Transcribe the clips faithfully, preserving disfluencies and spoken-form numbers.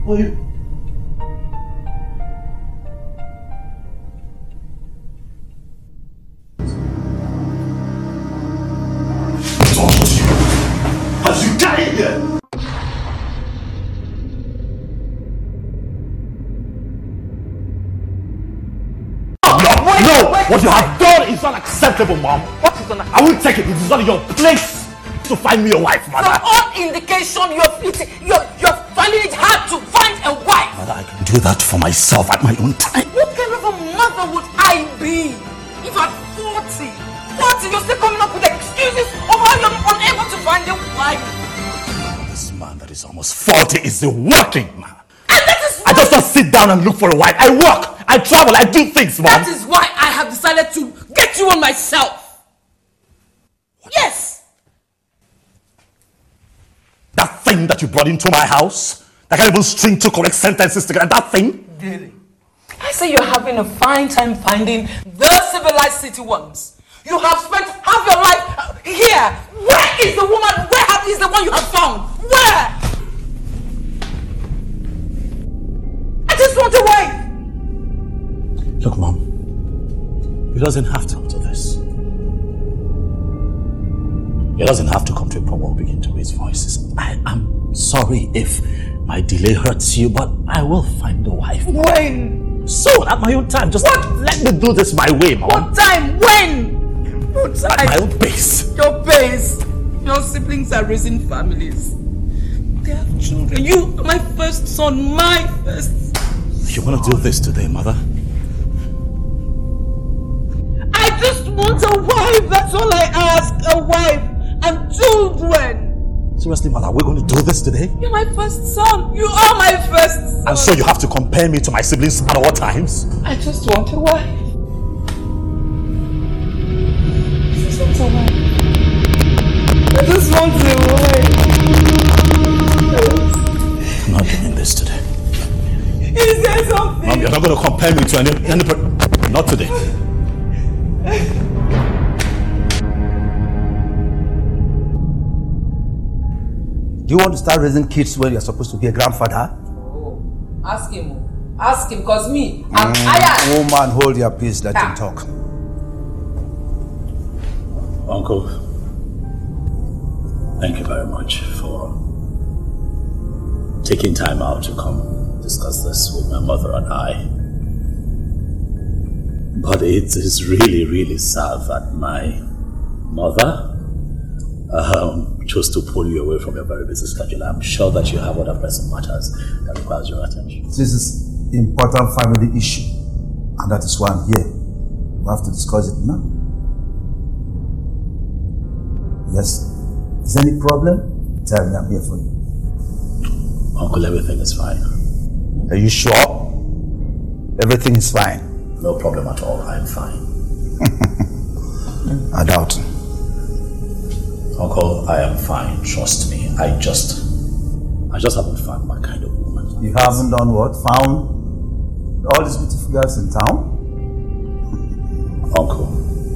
Who are you? As you die here! No, wait, no! Wait, what you have done is unacceptable, Mom. What is unacceptable? I won't take it. It is not your place to find me a wife, Mother. From all indication, you're, you're, you're finding it hard to find a wife. Mother, I can do that for myself at my own time. What kind of a mother would I be if at forty, forty, you're still coming up with excuses of how you're unable to find a wife? This man that is almost forty is a working man. And that is I just don't sit down and look for a wife. I work, I travel, I do things, Mom. That is why I have decided to get you on myself. What? Yes. That thing that you brought into my house, that can't even string two correct sentences together, that thing? Really? I say you're having a fine time finding the civilized city ones. You have spent half your life here. Where is the woman? Where is the one you have found? Where? I just want a wife. Look, Mom, it doesn't have to come to this. It doesn't have to come to a point where we begin to raise voices. I am sorry if my delay hurts you, but I will find a wife. When? Soon, at my own time. Just what? Let me do this my way, Mom. What time? When? What time? At my own pace. Your pace. Your siblings are raising families. They have children. You are my first son, my first son. You want to do this today, Mother? I just want a wife. That's all I ask. A wife and children. Seriously, Mother, we're going to do this today? You're my first son. You are my first son. And so you have to compare me to my siblings at all times? I just want a wife. I just want a wife. I just want a wife. I'm not doing this today. Is there something? Mom, you're not going to compare me to any... any not today. Do you want to start raising kids when you're supposed to be a grandfather? Oh, ask him. Ask him, because me, I'm mm, tired. Woman, hold your peace, let him talk. Uncle, thank you very much for taking time out to come discuss this with my mother and I. But it is really, really sad that my mother um, chose to pull you away from your very busy schedule. I'm sure that you have other pressing matters that requires your attention. This is an important family issue, and that is why I'm here. We have to discuss it now. Yes. Is there any problem? Tell me, I'm here for you. Uncle, everything is fine. Are you sure? Everything is fine? No problem at all. I'm fine. I doubt. Uncle, I am fine. Trust me. I just... I just haven't found my kind of woman. You haven't done what? Found all these beautiful girls in town? Uncle,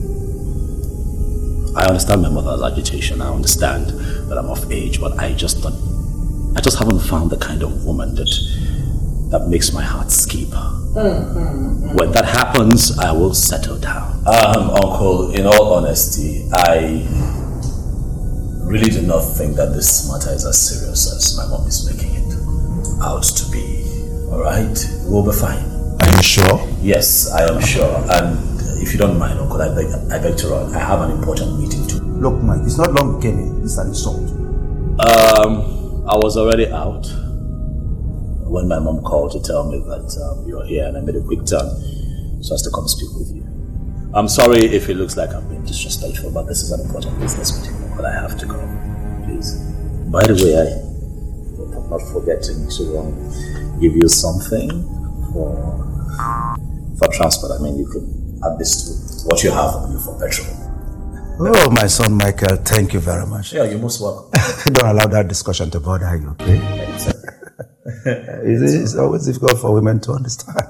I understand my mother's agitation. I understand that I'm of age, but I just don't... I just haven't found the kind of woman that that makes my heart skip. Mm, mm, mm. When that happens, I will settle down. Um, Uncle, in all honesty, I really do not think that this matter is as serious as my mom is making it out to be. Alright? We'll be fine. Are you sure? Yes, I am sure. And if you don't mind, Uncle, I beg, I beg to run. I have an important meeting too. Look, Mike, it's not long you came in. It's an insult. Um... I was already out when my mom called to tell me that um, you're here, and I made a quick turn so as to come speak with you. I'm sorry if it looks like I'm being disrespectful, but this is an important business meeting, but I have to go. Please. By the way, I hope I'm not forgetting to um, give you something for for transport. I mean, you could add this to what you have on you for petrol. Oh, my son Michael, thank you very much. Yeah, you're most welcome. Don't allow that discussion to bother you, okay? It's, it's always difficult for women to understand.